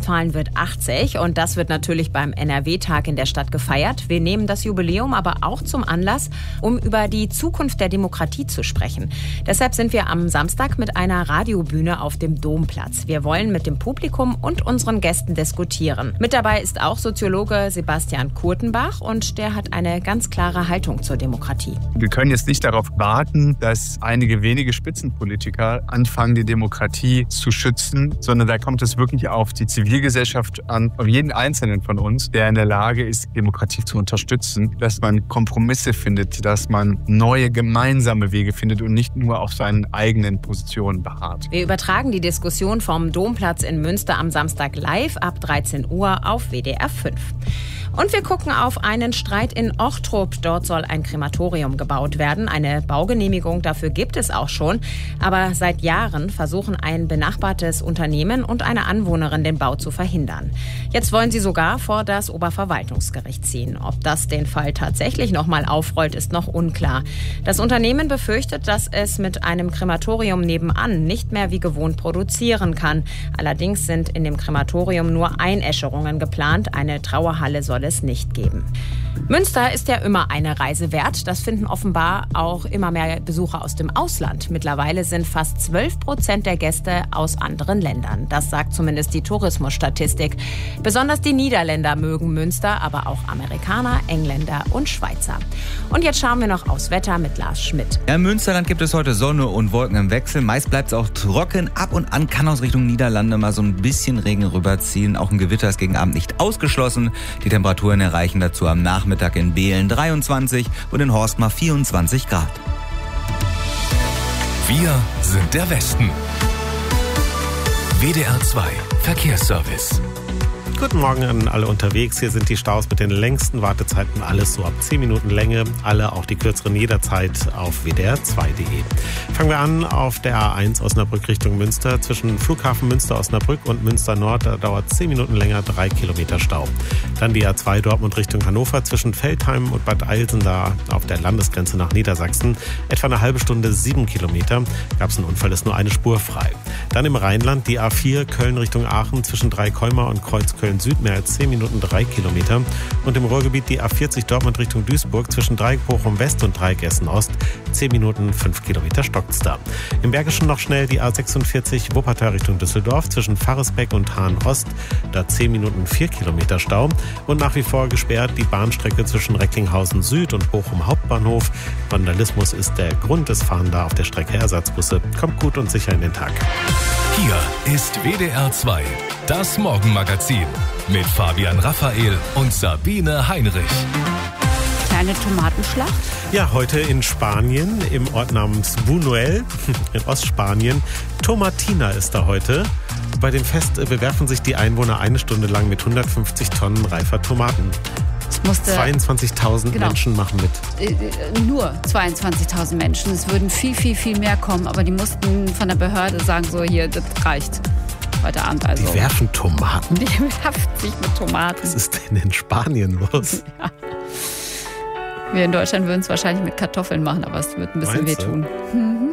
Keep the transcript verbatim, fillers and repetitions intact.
Nordrhein-Westfalen wird achtzig und das wird natürlich beim N R W-Tag in der Stadt gefeiert. Wir nehmen das Jubiläum aber auch zum Anlass, um über die Zukunft der Demokratie zu sprechen. Deshalb sind wir am Samstag mit einer Radiobühne auf dem Domplatz. Wir wollen mit dem Publikum und unseren Gästen diskutieren. Mit dabei ist auch Soziologe Sebastian Kurtenbach und der hat eine ganz klare Haltung zur Demokratie. Wir können jetzt nicht darauf warten, dass einige wenige Spitzenpolitiker anfangen, die Demokratie zu schützen, sondern da kommt es wirklich auf die Zivilgesellschaft an, auf jeden Einzelnen von uns, der in der Lage ist, Demokratie zu unterstützen, dass man Kompromisse findet, dass man neue gemeinsame Wege findet und nicht nur auf seinen eigenen Positionen beharrt. Wir übertragen die Diskussion vom Domplatz in Münster am Samstag live ab dreizehn Uhr auf W D R fünf. Und wir gucken auf einen Streit in Ochtrup. Dort soll ein Krematorium gebaut werden. Eine Baugenehmigung dafür gibt es auch schon. Aber seit Jahren versuchen ein benachbartes Unternehmen und eine Anwohnerin, den Bau zu verhindern. Jetzt wollen sie sogar vor das Oberverwaltungsgericht ziehen. Ob das den Fall tatsächlich noch mal aufrollt, ist noch unklar. Das Unternehmen befürchtet, dass es mit einem Krematorium nebenan nicht mehr wie gewohnt produzieren kann. Allerdings sind in dem Krematorium nur Einäscherungen geplant. Eine Trauerhalle soll es nicht geben. Münster ist ja immer eine Reise wert. Das finden offenbar auch immer mehr Besucher aus dem Ausland. Mittlerweile sind fast zwölf Prozent der Gäste aus anderen Ländern. Das sagt zumindest die Tourismusstatistik. Besonders die Niederländer mögen Münster, aber auch Amerikaner, Engländer und Schweizer. Und jetzt schauen wir noch aufs Wetter mit Lars Schmidt. Ja, im Münsterland gibt es heute Sonne und Wolken im Wechsel. Meist bleibt es auch trocken. Ab und an kann aus Richtung Niederlande mal so ein bisschen Regen rüberziehen. Auch ein Gewitter ist gegen Abend nicht ausgeschlossen. Die Temperaturen erreichen dazu am Nachmittag in Behlen dreiundzwanzig und in Horstmar vierundzwanzig Grad. Wir sind der Westen. W D R zwei Verkehrsservice. Guten Morgen an alle unterwegs. Hier sind die Staus mit den längsten Wartezeiten. Alles so ab zehn Minuten Länge. Alle auch die kürzeren jederzeit auf W D R zwei Punkt D E. Fangen wir an auf der A eins Osnabrück Richtung Münster. Zwischen Flughafen Münster-Osnabrück und Münster-Nord da dauert zehn Minuten länger, drei Kilometer Stau. Dann die A zwei Dortmund Richtung Hannover. Zwischen Veltheim und Bad Eilsen da auf der Landesgrenze nach Niedersachsen. Etwa eine halbe Stunde, sieben Kilometer. Gab es einen Unfall, ist nur eine Spur frei. Dann im Rheinland die A vier Köln Richtung Aachen. Zwischen Dreikäumer und Kreuzköln Süd mehr als zehn Minuten, drei Kilometer. Und im Ruhrgebiet die A vierzig Dortmund Richtung Duisburg zwischen Dreieck Bochum West und Dreieck Essen Ost. zehn Minuten, fünf Kilometer stockt's da. Im Bergischen noch schnell die A sechsundvierzig Wuppertal Richtung Düsseldorf zwischen Faresbeck und Hahn Ost. Da zehn Minuten, vier Kilometer Stau. Und nach wie vor gesperrt die Bahnstrecke zwischen Recklinghausen Süd und Bochum Hauptbahnhof. Vandalismus ist der Grund des Fahren da auf der Strecke. Ersatzbusse. Kommt gut und sicher in den Tag. Hier ist W D R zwei, das Morgenmagazin mit Fabian Raphael und Sabine Heinrich. Kleine Tomatenschlacht? Ja, heute in Spanien, im Ort namens Buñuel, in Ostspanien. Tomatina ist da heute. Bei dem Fest bewerfen sich die Einwohner eine Stunde lang mit hundertfünfzig Tonnen reifer Tomaten. zweiundzwanzigtausend genau. Menschen machen mit. Äh, nur zweiundzwanzigtausend Menschen. Es würden viel, viel, viel mehr kommen. Aber die mussten von der Behörde sagen, so hier, das reicht. Heute Abend also. Die werfen Tomaten? Die werfen sich mit Tomaten. Was ist denn in Spanien los? Ja. Wir in Deutschland würden es wahrscheinlich mit Kartoffeln machen, aber es wird ein bisschen Meinst du? wehtun. Mhm.